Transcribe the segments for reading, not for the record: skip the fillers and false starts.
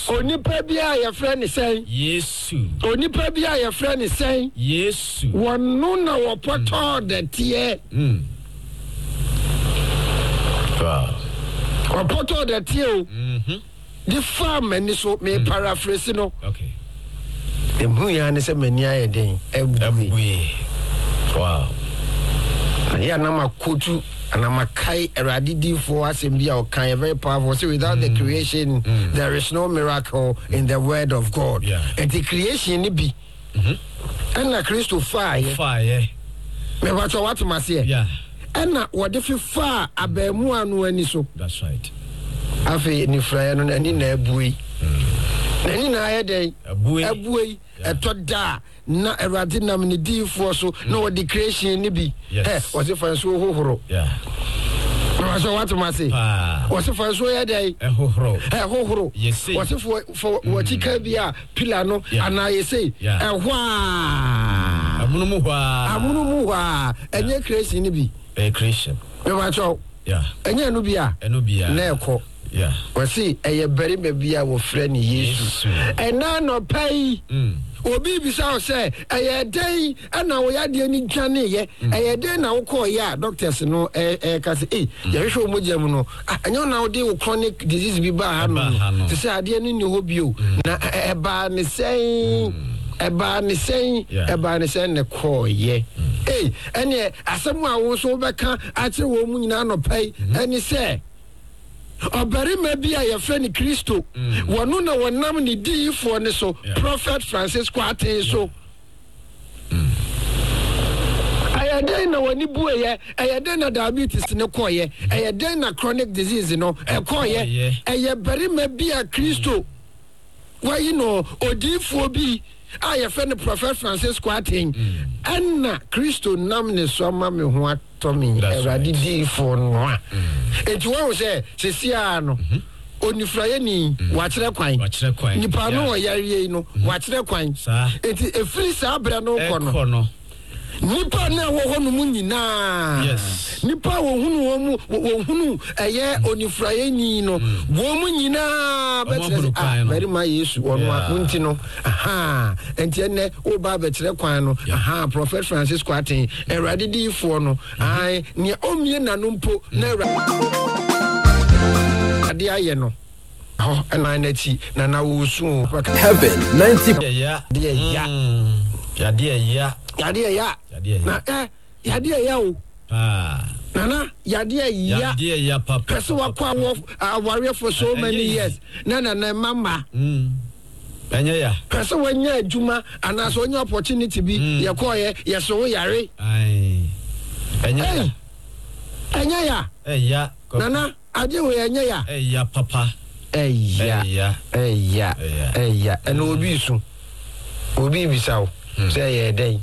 onipa bia ye friend say Yesu onipa bia ye friend say Yesu wonu na wo poto de tie wow poto de tie o the farm ani so me paraphrase no okay emu ya ne se mani aye den ebue wow ya na makotu and makai eradidi for assembly or kind very powerful. So without the creation there is no miracle in the word of God. And the creation be and na Christo fire me what must say and na what if you fire abemu anu ani so. That's right. Afi ni fraya no ani na ebui ani na aye den ebui etoda na erade nam ni di for so na what the creation ni bi was if so hohoro so what must say was if so ya dey hohoro was if for what ka bia pillar no ana ye say ehwa amunumu hwa enye creation ni bi creation me wa cho enye no bia na ekọ wasi eye beri me bia wo frɛ ni Yesu ena no pai obi bisa o say eye den ana wo yade ni dwane ye eye den na wo call ya doctors no ka say ye hwe o mogam no anya na wo de wo chronic disease bi ba ha no say ade ni ho bio na eba ne sen ne call ye ene asem a wo so beka a kire wo mu nyina no pai ene say Obarima bia ye friend Christo wonu na wonam ni difo ne so Prophet Francisco aten so ayade na woni bueye ayade na diabetes ne koye ayade na chronic disease no koye aye barima bia Christo why you know odifo bi aye friend Prophet Francisco aten anna Christo nam ne so ma me ho atomi eradi difo no enti wo say sesia no onifraye ni wa kire kwan nipa no yare no wa kire kwan enti efiri sa bra no ko no nipa na wo ho no munyina nipa wo hunu eye onifraye ni no wo munyina betre very ma Yesu ono akunti no enti ene wo ba betre kwan no Prophet Francisco aten erade difo no ai ne omie nanompo na ade aye no ena na ti na wo su heaven 90 yade ya na yade ya o nana yade ya papa person wa kwa warrior for so many years na mama enya ya person wa nya adwuma ana so nya opportunity bi ye koye ye so yare enya ya nana aje wo enya ya papa eya eno obi bisawo say ye den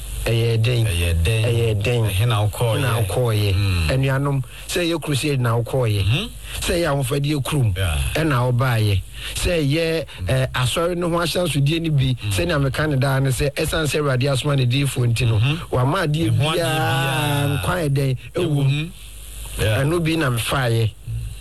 na ukoye enuanom say ye crusade na ukoye say ya wofade ekrum na obaye say ye asori no ho ahyansodie ni bi say na me Canada ne say esan say radio asoma ne di fonti no wa ma die bia nkwan eden ewu eno bi na mfaaye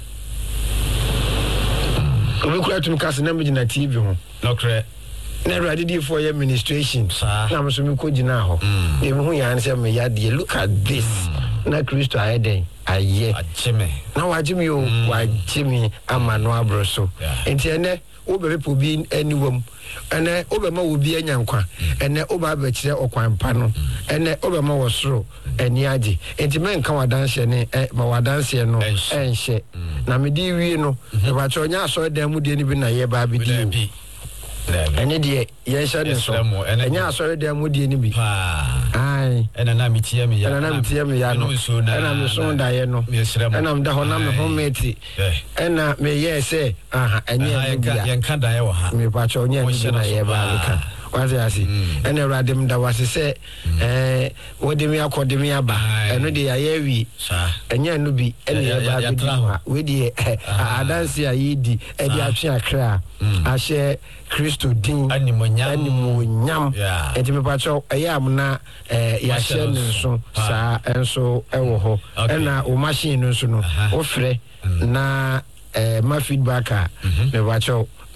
obi kura tum kase na me na TV ho nokre na ready for your administration na me so me ko gina ho e me hu ya ne say me ya de look at this na Christo ayeden aye achime na wajimi o wajimi amano abroso enti ene obebepo bi aniwam ene obema wo bi anyankwa ene oba ba kire okwan pa no ene obema wo soro eni age enti men kan wadanse ne ma wadanse no enhye na me di wie no e ba cho nya aso dan mu de ni bi na ye ba bi di ene de ye hye ne so enya aso dan mu de ni bi ai ena na mitie me ya no ena me so da ye no ena me da ho na me ho meti ena me ye se enye yen kan da ye wo ha me ba cho nya ni na ye ba luka wazi asi ena radem da wase se wodemi akodemi aba eno de ye wi enya no bi ena ye ba bi ha we de adanse ayidi e de atwe akra ahye Christo din animonyam enti me pacho ayamna ya hye nso sa enso ewo ho ena o machine nso no o frɛ na ma feedback me pacho